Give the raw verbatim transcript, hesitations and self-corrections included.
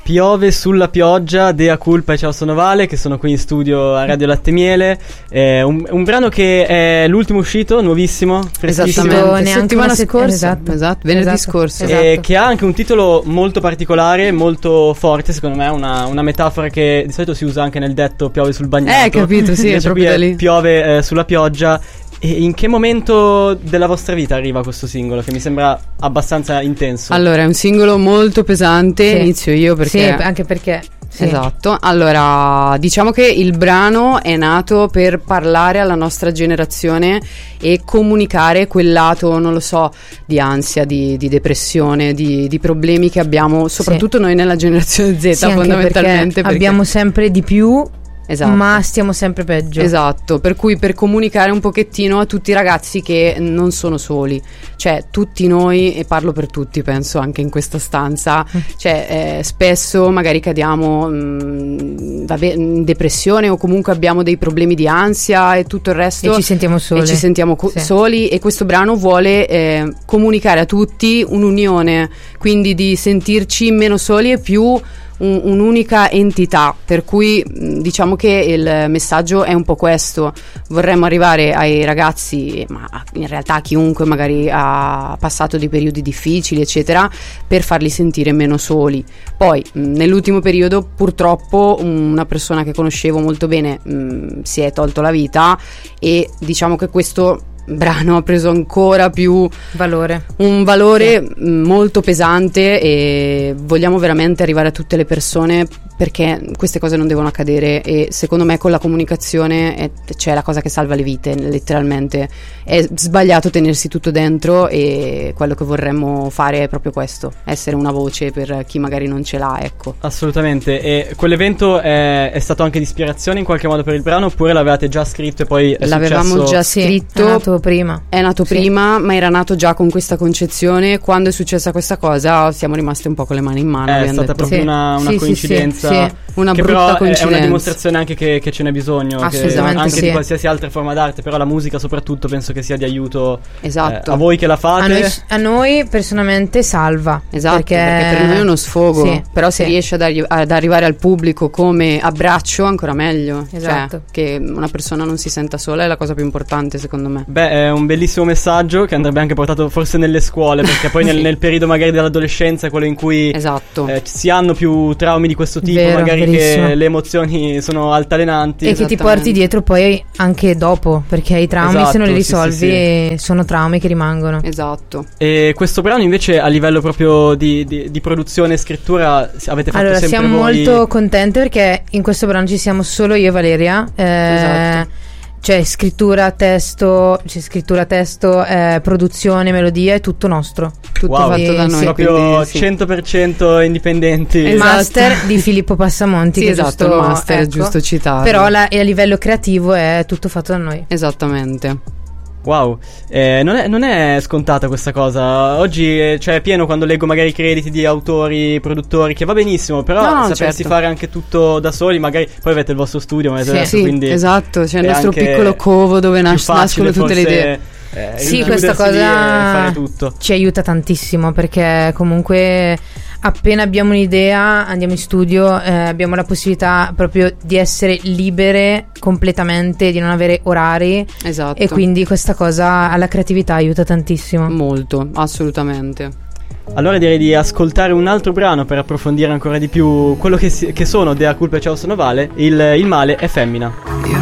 Piove sulla pioggia, Dea Culpa e Ciao sono Vale, che sono qui in studio a Radio Latte Miele. È un, un brano che è l'ultimo uscito, nuovissimo, freschissimo. Esattamente, settimana se- scorsa. Esatto, esatto, venerdì Esatto. scorso. Esatto. E che ha anche un titolo molto particolare, molto forte, secondo me, una, una metafora che di solito si usa anche nel detto piove sul bagnato. Eh, capito, sì, è Invece proprio qui da lì. Piove eh, sulla pioggia. E in che momento della vostra vita arriva questo singolo, che mi sembra abbastanza intenso? Allora, è un singolo molto pesante, Sì. inizio io perché... Sì, anche perché sì. Esatto, allora diciamo che il brano è nato per parlare alla nostra generazione e comunicare quel lato, non lo so, di ansia, di, di depressione, di, di problemi che abbiamo, soprattutto Sì. noi nella generazione Z, Sì, anche fondamentalmente. perché perché- abbiamo sempre di più, Esatto. ma stiamo sempre peggio. Esatto, per cui per comunicare un pochettino a tutti i ragazzi che non sono soli, cioè tutti noi, e parlo per tutti penso anche in questa stanza, cioè eh, spesso magari cadiamo mh, vabbè, in depressione o comunque abbiamo dei problemi di ansia e tutto il resto E ci sentiamo soli. e ci sentiamo co- Sì. soli, e questo brano vuole eh, comunicare a tutti un'unione, quindi di sentirci meno soli e più un- un'unica entità, per cui mh, diciamo che il messaggio è un po' questo: vorremmo arrivare ai ragazzi, ma in realtà a chiunque magari ha passato dei periodi difficili eccetera, per farli sentire meno soli. Poi mh, nell'ultimo periodo purtroppo una persona che conoscevo molto bene mh, si è tolto la vita, e diciamo che questo brano ha preso ancora più Valore. un valore mh, molto pesante, e vogliamo veramente arrivare a tutte le persone, perché queste cose non devono accadere, e secondo me con la comunicazione è, c'è la cosa che salva le vite, letteralmente. È sbagliato tenersi tutto dentro, e quello che vorremmo fare è proprio questo, essere una voce per chi magari non ce l'ha, ecco. Assolutamente. E quell'evento è, è stato anche di ispirazione in qualche modo per il brano, oppure l'avevate già scritto e poi è L'avevamo successo? già Sì, scritto, è nato prima. È nato Sì. prima, ma era nato già con questa concezione. Quando è successa questa cosa siamo rimasti un po' con le mani in mano. È abbiamo stata detto, proprio Sì. una, una Sì, sì, coincidenza, sì, sì. Una che brutta però è- coincidenza. è una dimostrazione anche che, che ce n'è bisogno, che Assolutamente anche sì. di qualsiasi altra forma d'arte, però la musica soprattutto penso che sia di aiuto Esatto. eh, a voi che la fate. A noi, a noi personalmente salva. Esatto, perché, perché, per noi è uno sfogo. Sì, Però se sì. riesce ad, arri- ad arrivare al pubblico come abbraccio, ancora meglio. Esatto. Cioè, che una persona non si senta sola è la cosa più importante, secondo me. Beh, è un bellissimo messaggio che andrebbe anche portato forse nelle scuole, perché poi nel, Sì. nel periodo magari dell'adolescenza è quello in cui Esatto. eh, si hanno più traumi di questo tipo, Vero, magari verissimo. che le emozioni sono altalenanti. E che ti Esattamente. porti dietro poi anche dopo, perché i traumi Esatto, se non li sì, risolvi sì, sono traumi che rimangono. Esatto. E questo brano invece a livello proprio di, di, di produzione e scrittura avete fatto Allora, sempre siamo voi? molto contente perché in questo brano ci siamo solo io e Valeria. eh, Esatto. Cioè scrittura, testo, cioè scrittura, testo, eh, produzione, melodia, è tutto nostro. Tutto Wow, fatto da sì, noi. proprio quindi, sì. cento per cento indipendenti. Esatto. Master di Filippo Passamonti. Sì, che esatto, giusto, il master, è ecco. giusto citarlo. Però la- e a livello creativo è tutto fatto da noi. Esattamente. Wow, eh, non, è, non è scontata questa cosa. Oggi eh, cioè, è pieno quando leggo magari i crediti di autori, produttori, che va benissimo, però No, no, sapersi certo. fare anche tutto da soli, magari poi avete il vostro studio, ma avete Sì. detto, Sì, quindi esatto, c'è il è nostro anche piccolo covo dove più nas- facile nascono tutte le forse, idee. eh, Sì, rinchiudersi questa lì e cosa fare tutto. ci aiuta tantissimo, perché comunque appena abbiamo un'idea andiamo in studio, eh, abbiamo la possibilità proprio di essere libere completamente, di non avere orari, Esatto. e quindi questa cosa alla creatività aiuta tantissimo. Molto, assolutamente. Allora direi di ascoltare un altro brano per approfondire ancora di più quello che, si- che sono Dea Culpa e Ciao sono Vale. Il, il male è femmina.